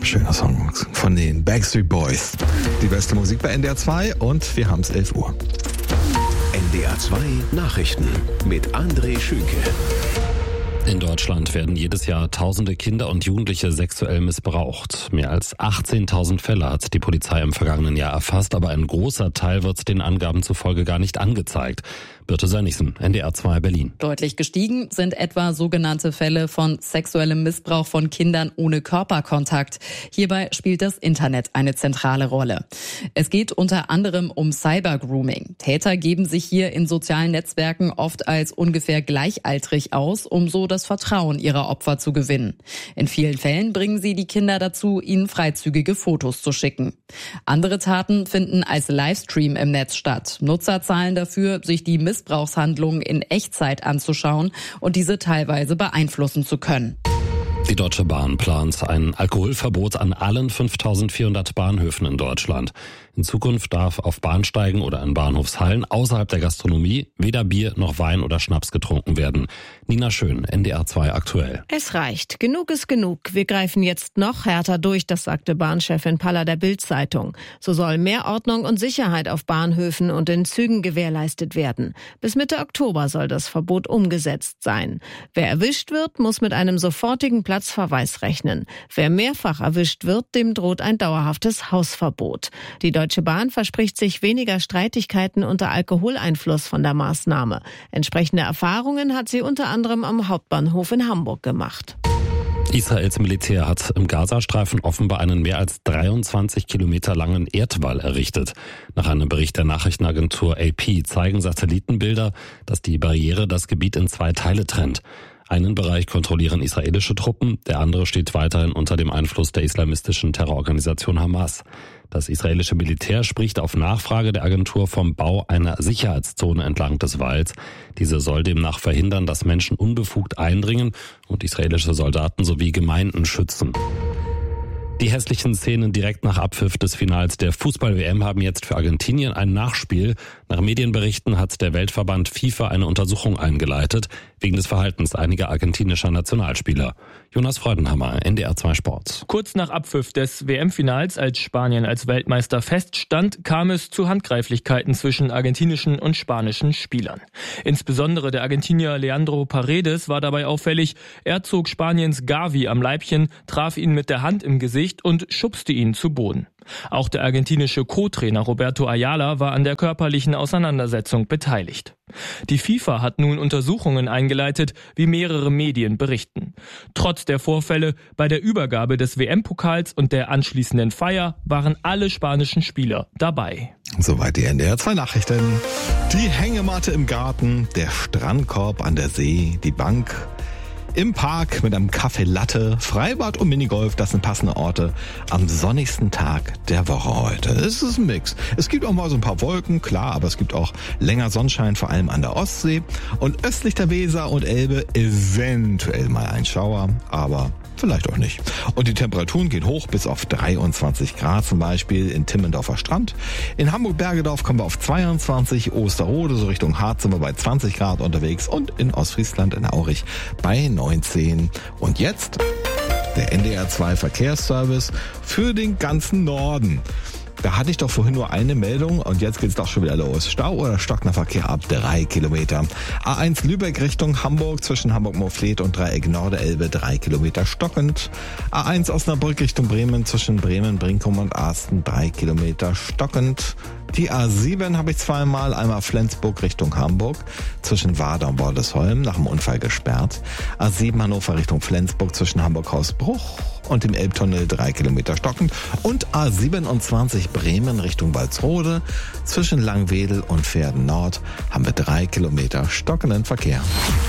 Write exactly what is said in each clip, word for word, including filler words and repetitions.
Schöner Song von den Backstreet Boys. Die beste Musik bei N D R zwei und wir haben es elf Uhr. N D R zwei Nachrichten mit André Schünke. In Deutschland werden jedes Jahr tausende Kinder und Jugendliche sexuell missbraucht. Mehr als achtzehntausend Fälle hat die Polizei im vergangenen Jahr erfasst, aber ein großer Teil wird den Angaben zufolge gar nicht angezeigt. Birte Sönnigsen, N D R zwei Berlin. Deutlich gestiegen sind etwa sogenannte Fälle von sexuellem Missbrauch von Kindern ohne Körperkontakt. Hierbei spielt das Internet eine zentrale Rolle. Es geht unter anderem um Cybergrooming. Täter geben sich hier in sozialen Netzwerken oft als ungefähr gleichaltrig aus, um so das Vertrauen ihrer Opfer zu gewinnen. In vielen Fällen bringen sie die Kinder dazu, ihnen freizügige Fotos zu schicken. Andere Taten finden als Livestream im Netz statt. Nutzer zahlen dafür, sich die Missbrauchshandlungen in Echtzeit anzuschauen und diese teilweise beeinflussen zu können. Die Deutsche Bahn plant ein Alkoholverbot an allen fünftausendvierhundert Bahnhöfen in Deutschland. In Zukunft darf auf Bahnsteigen oder in Bahnhofshallen außerhalb der Gastronomie weder Bier noch Wein oder Schnaps getrunken werden. Nina Schön, N D R zwei aktuell. Es reicht. Genug ist genug. Wir greifen jetzt noch härter durch, das sagte Bahnchefin Paller der Bild-Zeitung. So soll mehr Ordnung und Sicherheit auf Bahnhöfen und in Zügen gewährleistet werden. Bis Mitte Oktober soll das Verbot umgesetzt sein. Wer erwischt wird, muss mit einem sofortigen Platzverweis rechnen. Wer mehrfach erwischt wird, dem droht ein dauerhaftes Hausverbot. Die Deutsche Bahn verspricht sich weniger Streitigkeiten unter Alkoholeinfluss von der Maßnahme. Entsprechende Erfahrungen hat sie unter anderem am Hauptbahnhof in Hamburg gemacht. Israels Militär hat im Gazastreifen offenbar einen mehr als dreiundzwanzig Kilometer langen Erdwall errichtet. Nach einem Bericht der Nachrichtenagentur A P zeigen Satellitenbilder, dass die Barriere das Gebiet in zwei Teile trennt. Einen Bereich kontrollieren israelische Truppen, der andere steht weiterhin unter dem Einfluss der islamistischen Terrororganisation Hamas. Das israelische Militär spricht auf Nachfrage der Agentur vom Bau einer Sicherheitszone entlang des Walls. Diese soll demnach verhindern, dass Menschen unbefugt eindringen und israelische Soldaten sowie Gemeinden schützen. Die hässlichen Szenen direkt nach Abpfiff des Finals der Fußball-W M haben jetzt für Argentinien ein Nachspiel. Nach Medienberichten hat der Weltverband FIFA eine Untersuchung eingeleitet, wegen des Verhaltens einiger argentinischer Nationalspieler. Jonas Freudenhammer, N D R zwei Sport. Kurz nach Abpfiff des W M-Finals, als Spanien als Weltmeister feststand, kam es zu Handgreiflichkeiten zwischen argentinischen und spanischen Spielern. Insbesondere der Argentinier Leandro Paredes war dabei auffällig. Er zog Spaniens Gavi am Leibchen, traf ihn mit der Hand im Gesicht und schubste ihn zu Boden. Auch der argentinische Co-Trainer Roberto Ayala war an der körperlichen Auseinandersetzung beteiligt. Die FIFA hat nun Untersuchungen eingeleitet, wie mehrere Medien berichten. Trotz der Vorfälle bei der Übergabe des W M-Pokals und der anschließenden Feier waren alle spanischen Spieler dabei. Soweit die N D R zwei Nachrichten. Die Hängematte im Garten, der Strandkorb an der See, die Bank im Park mit einem Kaffee Latte, Freibad und Minigolf, das sind passende Orte am sonnigsten Tag der Woche heute. Es ist ein Mix. Es gibt auch mal so ein paar Wolken, klar, aber es gibt auch länger Sonnenschein, vor allem an der Ostsee. Und östlich der Weser und Elbe eventuell mal ein Schauer, aber vielleicht auch nicht. Und die Temperaturen gehen hoch bis auf dreiundzwanzig Grad, zum Beispiel in Timmendorfer Strand. In Hamburg-Bergedorf kommen wir auf zweiundzwanzig, Osterode, so Richtung Harz sind wir bei zwanzig Grad unterwegs und in Ostfriesland, in Aurich bei neunzehn. Und jetzt der N D R zwei Verkehrsservice für den ganzen Norden. Da hatte ich doch vorhin nur eine Meldung und jetzt geht's doch schon wieder los. Stau oder stockender Verkehr ab drei Kilometer. A eins Lübeck Richtung Hamburg zwischen Hamburg-Moorfleet und Dreieck Norderelbe drei Kilometer stockend. A eins Osnabrück Richtung Bremen zwischen Bremen, Brinkum und Arsten drei Kilometer stockend. Die A sieben habe ich zweimal, einmal Flensburg Richtung Hamburg, zwischen Wader und Bordesholm, nach dem Unfall gesperrt. A sieben Hannover Richtung Flensburg zwischen Hamburg-Hausbruch und dem Elbtunnel drei Kilometer stockend. Und A siebenundzwanzig Bremen Richtung Walsrode, zwischen Langwedel und Pferden Nord haben wir drei Kilometer stockenden Verkehr.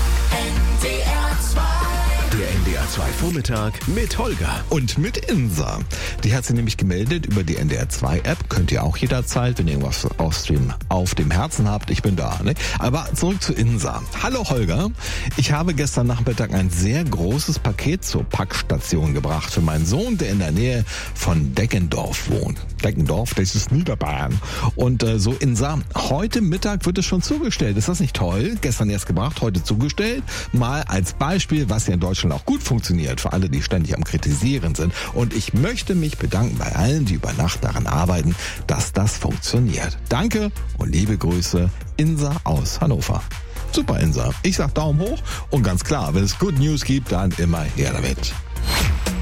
Der N D R zwei Vormittag mit Holger. Und mit Insa. Die hat sich nämlich gemeldet über die N D R zwei App. Könnt ihr auch jederzeit, wenn ihr irgendwas aufstreamen, auf dem Herzen habt. Ich bin da. Ne? Aber zurück zu Insa. Hallo Holger. Ich habe gestern Nachmittag ein sehr großes Paket zur Packstation gebracht für meinen Sohn, der in der Nähe von Deggendorf wohnt. Deggendorf, das ist Niederbayern. Und äh, so Insa, heute Mittag wird es schon zugestellt. Ist das nicht toll? Gestern erst gebracht, heute zugestellt. Mal als Beispiel, was ja in Deutschland auch gut funktioniert. funktioniert, für alle, die ständig am Kritisieren sind. Und ich möchte mich bedanken bei allen, die über Nacht daran arbeiten, dass das funktioniert. Danke und liebe Grüße, Insa aus Hannover. Super, Insa. Ich sag Daumen hoch und ganz klar, wenn es Good News gibt, dann immer her damit.